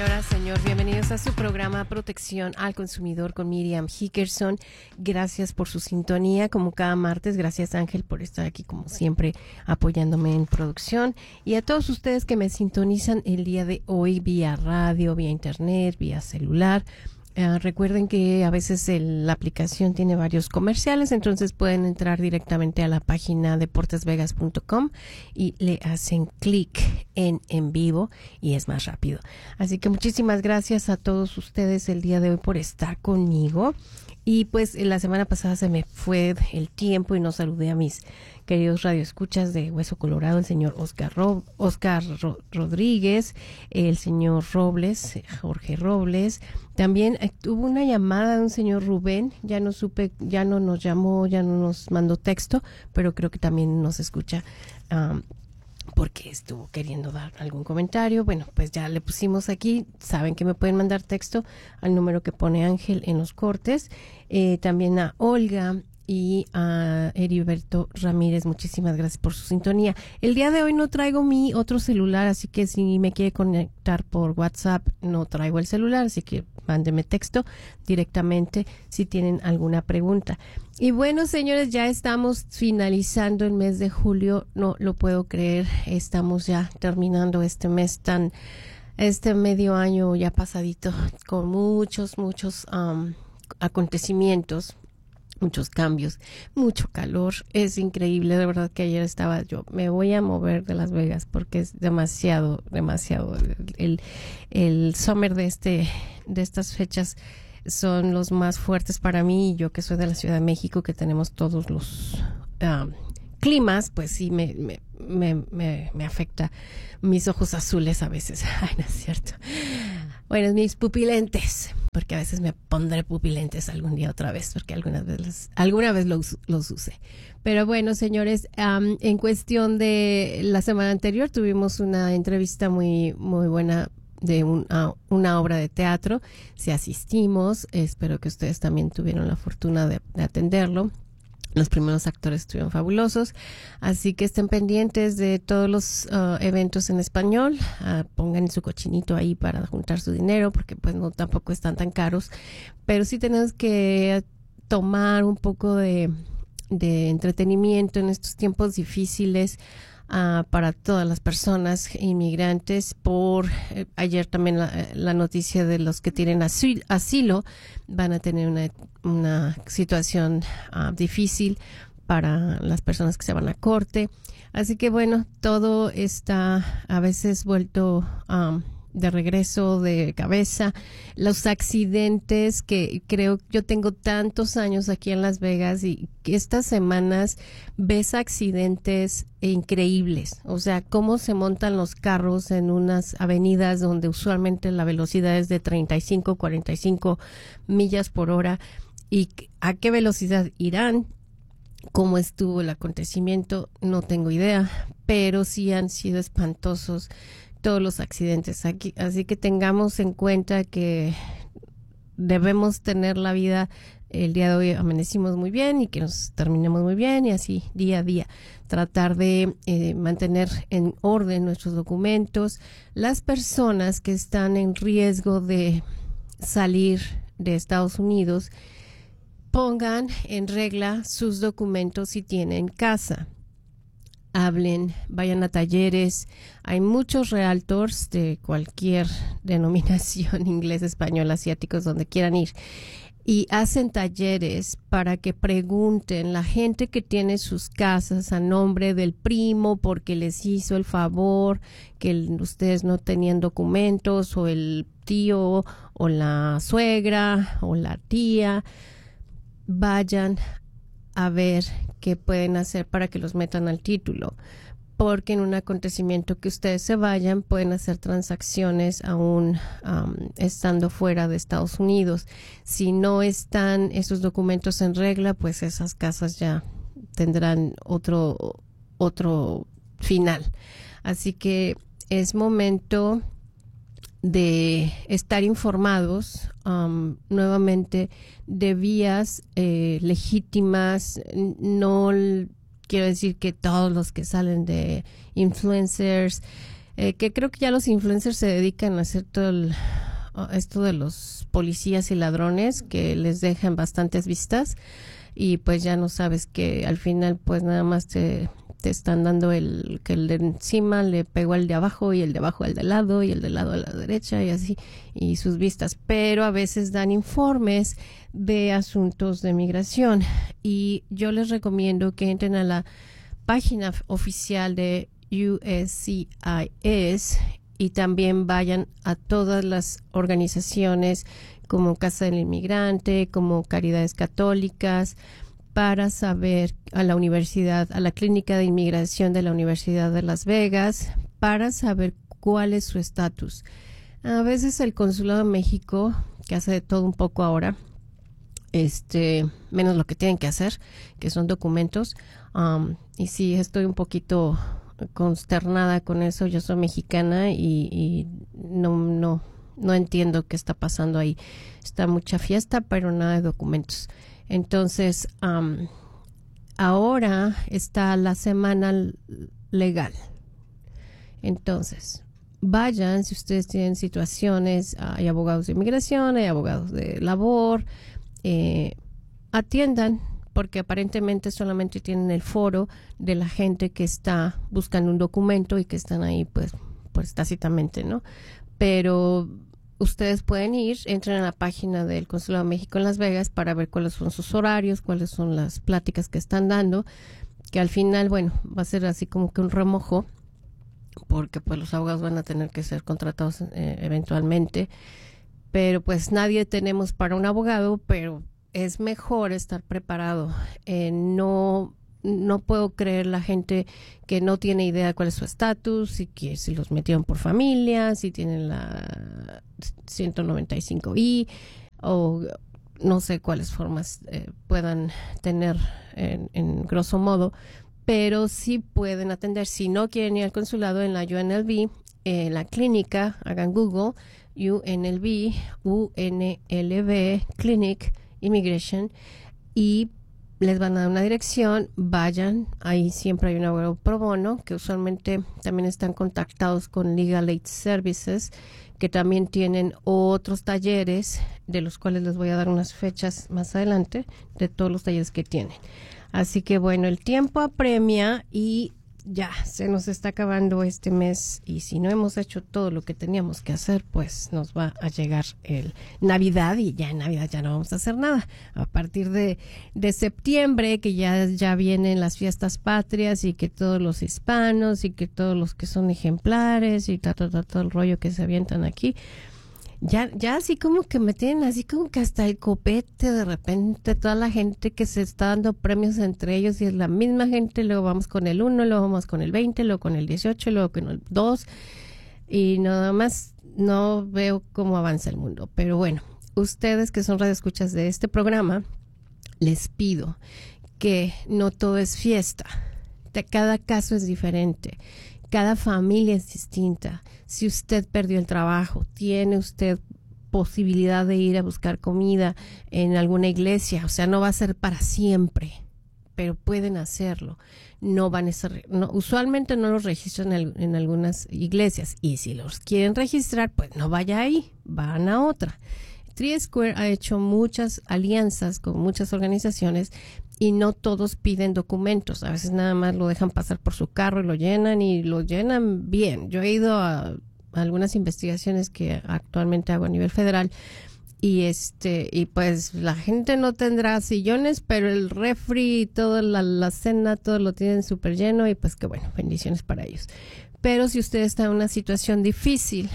señora, señor, bienvenidos a su programa Protección al Consumidor con Miriam Hickerson. Gracias por su sintonía, como cada martes. Gracias, Ángel, por estar aquí, como siempre, apoyándome en producción. Y a todos ustedes que me sintonizan el día de hoy vía radio, vía internet, vía celular. Recuerden que a veces la aplicación tiene varios comerciales, entonces pueden entrar directamente a la página deportesvegas.com y le hacen clic en vivo y es más rápido. Así que muchísimas gracias a todos ustedes el día de hoy por estar conmigo. Y pues la semana pasada se me fue el tiempo y no saludé a mis queridos radioescuchas de Hueso Colorado, el señor Oscar Rodríguez, el señor Robles, Jorge Robles. También tuvo una llamada de un señor Rubén, ya no nos llamó, ya no nos mandó texto, pero creo que también nos escucha porque estuvo queriendo dar algún comentario. Bueno, pues ya le pusimos aquí, saben que me pueden mandar texto al número que pone Ángel en los cortes. También a Olga y a Heriberto Ramírez, muchísimas gracias por su sintonía. El día de hoy no traigo mi otro celular, así que si me quiere conectar por WhatsApp, no traigo el celular, así que mándeme texto directamente si tienen alguna pregunta. Y bueno, señores, ya estamos finalizando el mes de julio, no lo puedo creer, estamos ya terminando este mes este medio año ya pasadito, con muchos acontecimientos, muchos cambios, mucho calor. Es increíble, de verdad que ayer estaba yo, me voy a mover de Las Vegas porque es demasiado. El summer de estas fechas son los más fuertes para mí, y yo que soy de la Ciudad de México, que tenemos todos los climas, pues sí me afecta mis ojos azules a veces. Ay, no es cierto. Bueno, mis pupilentes, porque a veces me pondré pupilentes algún día otra vez, porque alguna vez los usé. Pero bueno, señores, en cuestión de la semana anterior tuvimos una entrevista muy buena de una obra de teatro. Si asistimos, espero que ustedes también tuvieron la fortuna de atenderlo. Los primeros actores estuvieron fabulosos, así que estén pendientes de todos los eventos en español. Pongan su cochinito ahí para juntar su dinero, porque pues no tampoco están tan caros, pero sí tenemos que tomar un poco de entretenimiento en estos tiempos difíciles para todas las personas inmigrantes. Ayer también la noticia de los que tienen asilo van a tener una situación difícil para las personas que se van a corte. Así que bueno, todo está a veces vuelto de regreso de cabeza. Los accidentes que creo, yo tengo tantos años aquí en Las Vegas y que estas semanas ves accidentes increíbles. O sea, cómo se montan los carros en unas avenidas donde usualmente la velocidad es de 35, 45 millas por hora. ¿Y a qué velocidad irán? ¿Cómo estuvo el acontecimiento? No tengo idea, pero sí han sido espantosos todos los accidentes aquí, así que tengamos en cuenta que debemos tener la vida. El día de hoy amanecimos muy bien y que nos terminemos muy bien, y así día a día tratar de mantener en orden nuestros documentos. Las personas que están en riesgo de salir de Estados Unidos, pongan en regla sus documentos si tienen casa. Hablen, vayan a talleres. Hay muchos realtors de cualquier denominación, inglés, español, asiáticos, donde quieran ir, y hacen talleres para que pregunten la gente que tiene sus casas a nombre del primo porque les hizo el favor, que ustedes no tenían documentos, o el tío o la suegra o la tía. Vayan a ver qué pueden hacer para que los metan al título, porque en un acontecimiento que ustedes se vayan, pueden hacer transacciones aún estando fuera de Estados Unidos. Si no están esos documentos en regla, pues esas casas ya tendrán otro final. Así que es momento de estar informados nuevamente de vías legítimas. No quiero decir que todos los que salen de influencers que creo que ya los influencers se dedican a hacer esto de los policías y ladrones, que les dejan bastantes vistas y pues ya no sabes que al final pues nada más te están dando que el de encima le pegó al de abajo y el de abajo al de lado y el de lado a la derecha y así, y sus vistas. Pero a veces dan informes de asuntos de migración y yo les recomiendo que entren a la página oficial de USCIS y también vayan a todas las organizaciones como Casa del Inmigrante, como Caridades Católicas, para saber, a la universidad, a la Clínica de Inmigración de la Universidad de Las Vegas, para saber cuál es su estatus. A veces el Consulado de México, que hace de todo un poco ahora, menos lo que tienen que hacer, que son documentos, y sí, estoy un poquito consternada con eso. Yo soy mexicana y no entiendo qué está pasando ahí. Está mucha fiesta, pero nada de documentos. Entonces, ahora está la semana legal. Entonces, vayan si ustedes tienen situaciones. Hay abogados de inmigración, hay abogados de labor. Atiendan, porque aparentemente solamente tienen el foro de la gente que está buscando un documento y que están ahí pues tácitamente, ¿no? Pero ustedes pueden ir, entren a la página del Consulado de México en Las Vegas para ver cuáles son sus horarios, cuáles son las pláticas que están dando, que al final, bueno, va a ser así como que un remojo, porque pues los abogados van a tener que ser contratados eventualmente, pero pues nadie tenemos para un abogado, pero es mejor estar preparado. No puedo creer la gente que no tiene idea de cuál es su estatus, y que si los metieron por familia, si tienen la 195I o no sé cuáles formas puedan tener en grosso modo, pero sí pueden atender. Si no quieren ir al consulado, en la UNLV, la clínica, hagan Google, UNLV, Clinic Immigration, y les van a dar una dirección. Vayan, ahí siempre hay un abogado pro bono, que usualmente también están contactados con Legal Aid Services, que también tienen otros talleres, de los cuales les voy a dar unas fechas más adelante, de todos los talleres que tienen. Así que bueno, el tiempo apremia y ya se nos está acabando este mes, y si no hemos hecho todo lo que teníamos que hacer, pues nos va a llegar el Navidad, y ya en Navidad ya no vamos a hacer nada. A partir de septiembre, que ya vienen las fiestas patrias, y que todos los hispanos y que todos los que son ejemplares y todo el rollo que se avientan aquí, ya así como que me tienen así como que hasta el copete de repente, toda la gente que se está dando premios entre ellos, y es la misma gente. Luego vamos con el 1, luego vamos con el 20, luego con el 18, luego con el 2, y nada más no veo cómo avanza el mundo. Pero bueno, ustedes que son radioescuchas de este programa, les pido que no todo es fiesta. Cada caso es diferente. Cada familia es distinta. Si usted perdió el trabajo, tiene usted posibilidad de ir a buscar comida en alguna iglesia, o sea, no va a ser para siempre, pero pueden hacerlo. No van a ser, usualmente no los registran en algunas iglesias, y si los quieren registrar, pues no vaya ahí, van a otra. TreeSquare ha hecho muchas alianzas con muchas organizaciones, y no todos piden documentos. A veces nada más lo dejan pasar por su carro y lo llenan bien. Yo he ido a algunas investigaciones que actualmente hago a nivel federal, y pues la gente no tendrá sillones, pero el refri y toda la cena, todo lo tienen súper lleno, y pues que bueno, bendiciones para ellos. Pero si usted está en una situación difícil,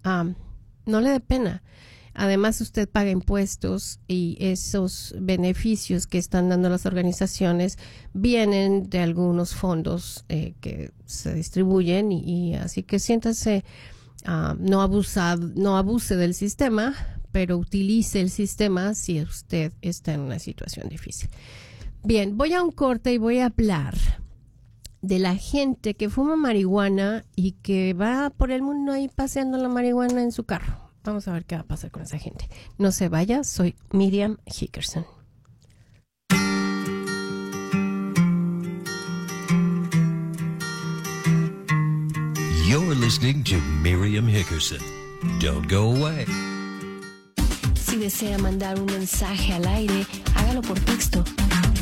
no le dé pena. Además, usted paga impuestos, y esos beneficios que están dando las organizaciones vienen de algunos fondos que se distribuyen, y así que siéntase, no abuse del sistema, pero utilice el sistema si usted está en una situación difícil. Bien, voy a un corte y voy a hablar de la gente que fuma marihuana y que va por el mundo ahí paseando la marihuana en su carro. Vamos a ver qué va a pasar con esa gente. No se vaya, soy Miriam Hickerson. You're listening to Miriam Hickerson. Don't go away. Si desea mandar un mensaje al aire, hágalo por texto